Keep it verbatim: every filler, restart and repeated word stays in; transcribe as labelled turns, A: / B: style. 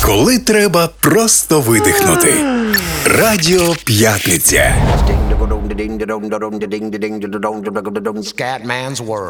A: Коли треба просто видихнути. Радіо П'ятниця.
B: Scatman's World.